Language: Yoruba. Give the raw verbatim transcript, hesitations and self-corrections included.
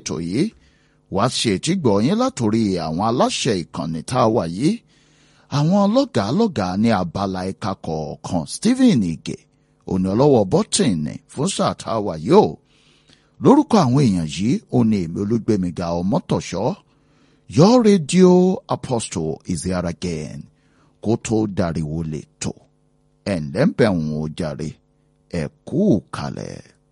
ètò yìí wá ṣe ètígbọ̀ yín látòrí àwọn aláṣẹ ìkànnì tá a wà yìí àwọn lọ́gàálọ́gàá ní abala ẹ̀ka kọ̀ọ̀kan Stephen Ige òní ọlọ́wọ́ bọ́tìnì fún sáà tá a wà yìí o lórúkọ àwọn èèyàn yìí ó ní èmi Olúgbémiga Ọmọ́tọ̀ṣọ́ your radio apostle is here again kó tó dariwo lè tò ẹ̀ ǹlẹ́ ń bẹ̀ ń wò jàre ẹ̀ kú kalẹ̀.